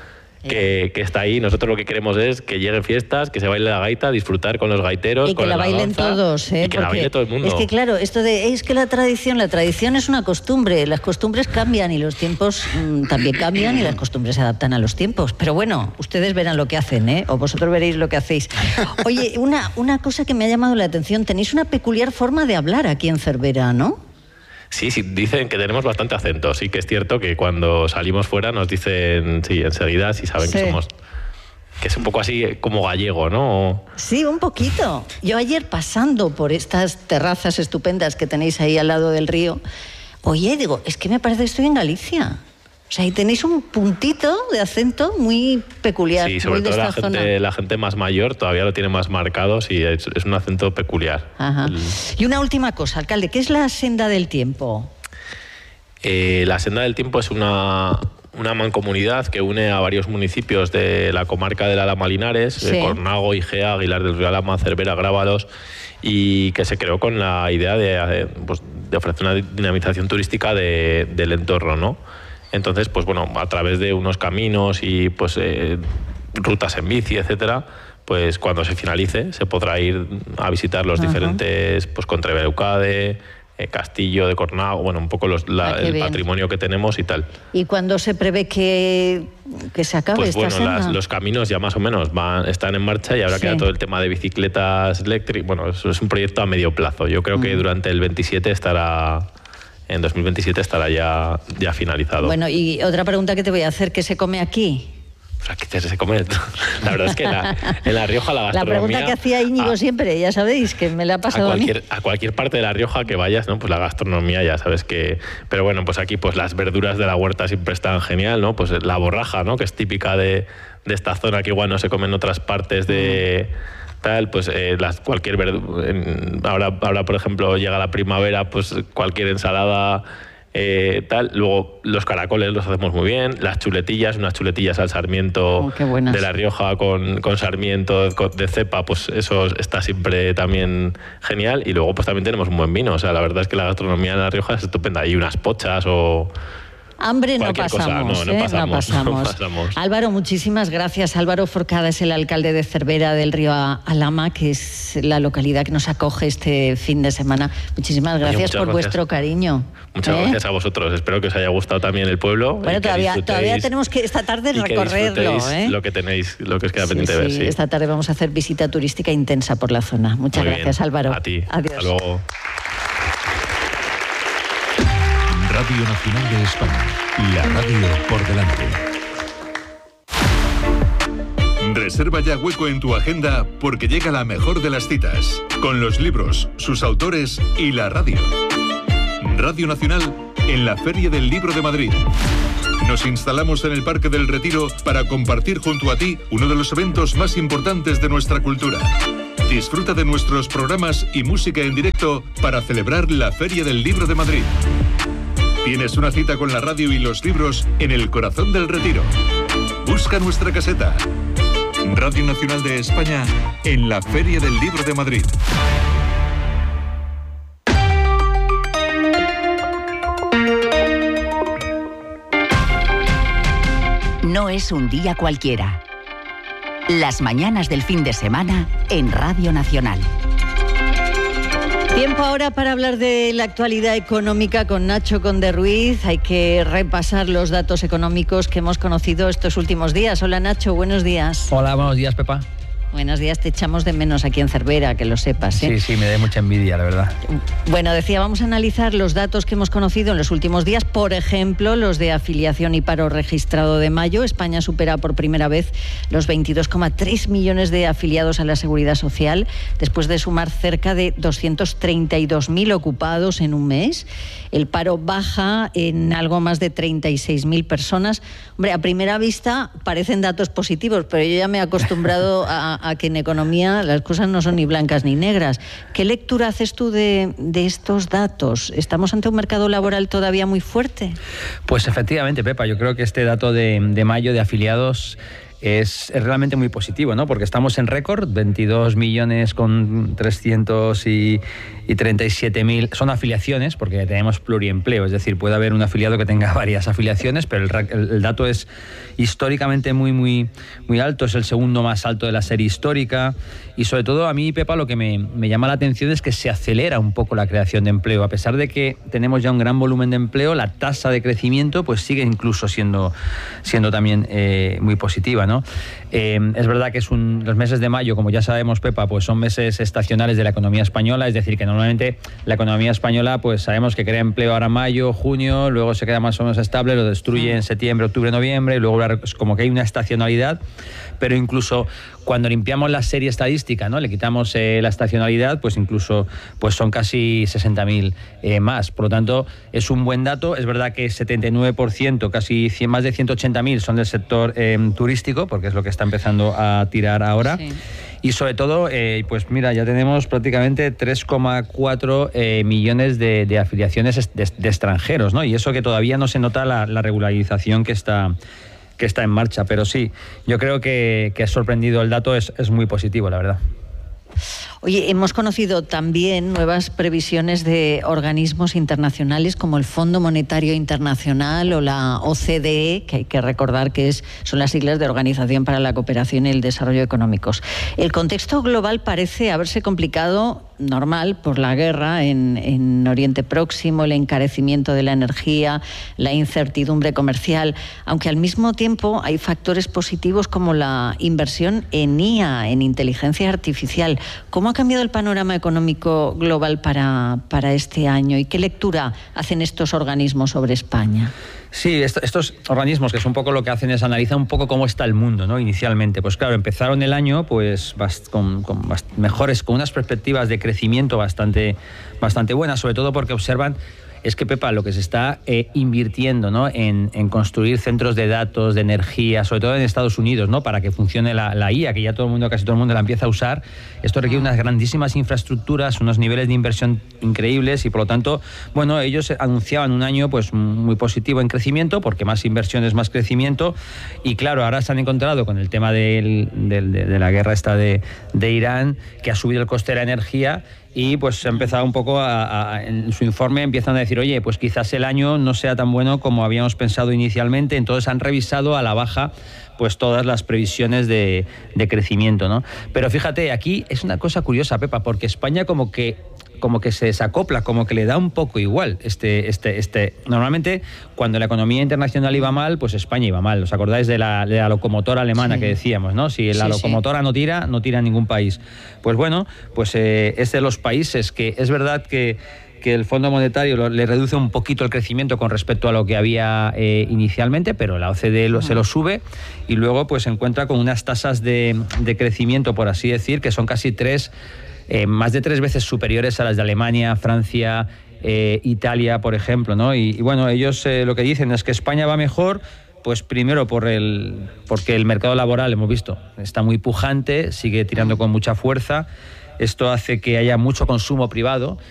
O: que, que está ahí. Nosotros lo que queremos es que lleguen fiestas, que se baile la gaita, disfrutar con los gaiteros,
A: y
O: con
A: que la bailen
O: danza,
A: todos, ¿eh?
O: y que la baile todo el mundo.
A: Es que claro, esto de es que la tradición, la tradición es una costumbre, las costumbres cambian y los tiempos mmm, también cambian y las costumbres se adaptan a los tiempos. Pero bueno, ustedes verán lo que hacen, ¿eh? O vosotros veréis lo que hacéis. Oye, una, una cosa que me ha llamado la atención, tenéis una peculiar forma de hablar aquí en Cervera, ¿no?
O: Sí, sí, dicen que tenemos bastante acento. Sí que es cierto que cuando salimos fuera nos dicen, sí, enseguida, si saben sí. que somos... que es un poco así como gallego, ¿no?
A: Sí, un poquito. Yo ayer pasando por estas terrazas estupendas que tenéis ahí al lado del río, oye, digo, es que me parece que estoy en Galicia. O sea, ahí tenéis un puntito de acento muy peculiar.
O: Sí, sobre
A: muy
O: todo
A: de
O: la
A: esta
O: gente,
A: zona.
O: la gente más mayor todavía lo tiene más marcado, sí, es, es un acento peculiar.
A: Ajá.
O: El...
A: Y una última cosa, alcalde, ¿qué es la senda del tiempo?
O: Eh, la senda del tiempo es una... una mancomunidad que une a varios municipios de la comarca del Alhama Linares, sí. Cornago, Igea, Aguilar del Río Alhama, Cervera, Grábalos, y que se creó con la idea de, pues, de ofrecer una dinamización turística de, del entorno, ¿no? Entonces, pues bueno, a través de unos caminos y pues eh, rutas en bici, etcétera, pues cuando se finalice se podrá ir a visitar los Ajá. diferentes, pues Contreveucade, Eh, Castillo de Cornago, bueno, un poco los, la, ah, el bien. patrimonio que tenemos y tal.
A: ¿Y cuándo se prevé que, que se acabe
O: pues
A: esta
O: bueno,
A: senda?
O: Las, los caminos ya más o menos van, están en marcha y ahora sí. queda todo el tema de bicicletas eléctricas. Bueno, eso es un proyecto a medio plazo. Yo creo mm. que durante el veintisiete estará... En dos mil veintisiete estará ya, ya finalizado.
A: Bueno, y otra pregunta que te voy a hacer, ¿qué se come aquí?
O: Pues aquí se come. La verdad es que la, en La Rioja la gastronomía...
A: La pregunta que hacía Íñigo a, siempre, ya sabéis, que me la ha pasado
O: a, cualquier,
A: a mí.
O: A cualquier parte de La Rioja que vayas, ¿no? Pues la gastronomía ya sabes que... Pero bueno, pues aquí pues las verduras de la huerta siempre están genial, ¿no? Pues la borraja, ¿no? Que es típica de, de esta zona que igual no se come en otras partes de... Tal, pues eh, las, cualquier verdura... Ahora, ahora, por ejemplo, llega la primavera, pues cualquier ensalada... Eh, tal. Luego los caracoles los hacemos muy bien, las chuletillas, unas chuletillas al sarmiento
A: oh, de
O: La Rioja con, con sarmiento de cepa, pues eso está siempre también genial. Y luego pues también tenemos un buen vino, o sea, la verdad es que la gastronomía de La Rioja es estupenda. Y unas pochas o...
A: Hambre no pasamos,
O: no, no,
A: ¿eh?
O: pasamos,
A: no pasamos.
O: no pasamos.
A: Álvaro, muchísimas gracias. Álvaro Forcada es el alcalde de Cervera del Río Alhama, que es la localidad que nos acoge este fin de semana. Muchísimas gracias Oye, por gracias. vuestro cariño.
O: Muchas ¿eh? gracias a vosotros. Espero que os haya gustado también el pueblo.
A: Bueno, todavía, todavía tenemos que esta tarde recorrerlo. ¿eh?
O: Lo que tenéis, lo que os queda
A: sí,
O: pendiente
A: sí.
O: de ver. Sí.
A: Esta tarde vamos a hacer visita turística intensa por la zona. Muchas
O: Muy
A: gracias,
O: bien.
A: Álvaro.
O: A ti.
A: Adiós.
O: Hasta luego.
J: Radio Nacional de España. La radio por delante. Reserva ya hueco en tu agenda porque llega la mejor de las citas, con los libros, sus autores y la radio. Radio Nacional en la Feria del Libro de Madrid. Nos instalamos en el Parque del Retiro para compartir junto a ti uno de los eventos más importantes de nuestra cultura. Disfruta de nuestros programas y música en directo para celebrar la Feria del Libro de Madrid. Tienes una cita con la radio y los libros en el corazón del Retiro. Busca nuestra caseta. Radio Nacional de España en la Feria del Libro de Madrid.
D: No es un día cualquiera. Las mañanas del fin de semana en Radio Nacional.
A: Tiempo ahora para hablar de la actualidad económica con Nacho Conde Ruiz. Hay que repasar los datos económicos que hemos conocido estos últimos días. Hola Nacho, buenos días.
P: Hola, buenos días Pepa.
A: Buenos días, te echamos de menos aquí en Cervera, que lo sepas, ¿eh?
P: Sí, sí, me da mucha envidia, la verdad.
A: Bueno, decía, vamos a analizar los datos que hemos conocido en los últimos días. Por ejemplo, los de afiliación y paro registrado de mayo. España supera por primera vez los veintidós coma tres millones de afiliados a la Seguridad Social, después de sumar cerca de doscientos treinta y dos mil ocupados en un mes. El paro baja en algo más de treinta y seis mil personas. Hombre, a primera vista parecen datos positivos, pero yo ya me he acostumbrado a a que en economía las cosas no son ni blancas ni negras. ¿Qué lectura haces tú de, de estos datos? ¿Estamos ante un mercado laboral todavía muy fuerte?
P: Pues efectivamente, Pepa, yo creo que este dato de, de mayo de afiliados es, es realmente muy positivo, ¿no? Porque estamos en récord, veintidós millones con trescientos treinta y siete mil, son afiliaciones, porque tenemos pluriempleo, es decir, puede haber un afiliado que tenga varias afiliaciones, pero el, el, el dato es históricamente muy, muy, muy alto, es el segundo más alto de la serie histórica, y sobre todo a mí, Pepa, lo que me, me llama la atención es que se acelera un poco la creación de empleo. A pesar de que tenemos ya un gran volumen de empleo, la tasa de crecimiento pues sigue incluso siendo, siendo también eh, muy positiva, ¿no? Eh, es verdad que es un, los meses de mayo, como ya sabemos, Pepa, pues son meses estacionales de la economía española, es decir, que normalmente la economía española pues sabemos que crea empleo ahora en mayo, junio, luego se queda más o menos estable, lo destruye en septiembre, octubre, noviembre, y luego como que hay una estacionalidad, pero incluso cuando limpiamos la serie estadística, ¿no? Le quitamos eh, la estacionalidad, pues incluso pues son casi sesenta mil eh, más. Por lo tanto, es un buen dato. Es verdad que setenta y nueve por ciento, casi cien, más de ciento ochenta mil son del sector eh, turístico, porque es lo que está empezando a tirar ahora. Sí. Y sobre todo, eh, pues mira, ya tenemos prácticamente tres coma cuatro eh, millones de, de afiliaciones de, de extranjeros, ¿no? Y eso que todavía no se nota la, la regularización que está... que está en marcha, pero sí, yo creo que, que ha sorprendido el dato, es, es muy positivo, la verdad.
A: Oye, hemos conocido también nuevas previsiones de organismos internacionales como el Fondo Monetario Internacional o la O C D E, que hay que recordar que es, son las siglas de Organización para la Cooperación y el Desarrollo Económicos. El contexto global parece haberse complicado, normal, por la guerra en, en Oriente Próximo, el encarecimiento de la energía, la incertidumbre comercial, aunque al mismo tiempo hay factores positivos como la inversión en I A, en inteligencia artificial. ¿Cómo ha cambiado el panorama económico global para, para este año y qué lectura hacen estos organismos sobre España?
P: Sí, esto, estos organismos, que es un poco lo que hacen, es analizar un poco cómo está el mundo, ¿no? Inicialmente. Pues claro, empezaron el año pues bast, con, con bast, mejores, con unas perspectivas de crecimiento bastante, bastante buenas, sobre todo porque observan es que, Pepa, lo que se está eh, invirtiendo, ¿no? en, en construir centros de datos, de energía, sobre todo en Estados Unidos, ¿no? Para que funcione la, la I A, que ya todo el mundo, casi todo el mundo la empieza a usar. Esto requiere unas grandísimas infraestructuras, unos niveles de inversión increíbles y, por lo tanto, bueno, ellos anunciaban un año pues muy positivo en crecimiento, porque más inversión es más crecimiento. Y claro, ahora se han encontrado con el tema del, del, de, de la guerra esta de, de Irán, que ha subido el coste de la energía. Y pues se ha empezado un poco a, a, en su informe empiezan a decir, oye, pues quizás el año no sea tan bueno como habíamos pensado inicialmente. Entonces han revisado a la baja pues todas las previsiones de, de crecimiento, ¿no? Pero fíjate, aquí es una cosa curiosa, Pepa, porque España como que como que se desacopla, como que le da un poco igual. Este, este, este. Normalmente, cuando la economía internacional iba mal, pues España iba mal. ¿Os acordáis de la, de la locomotora alemana sí. que decíamos, ¿no? Si la sí, locomotora sí. no tira, no tira ningún país. Pues bueno, pues eh, es de los países que es verdad que que el Fondo Monetario lo, le reduce un poquito el crecimiento con respecto a lo que había eh, inicialmente, pero la O C D E lo, se lo sube y luego pues se encuentra con unas tasas de, de crecimiento, por así decir, que son casi tres, eh, más de tres veces superiores a las de Alemania, Francia, eh, Italia, por ejemplo, ¿no? Y, y bueno, ellos eh, lo que dicen es que España va mejor. Pues primero por el, porque el mercado laboral, hemos visto, está muy pujante, sigue tirando con mucha fuerza. Esto hace que haya mucho consumo privado.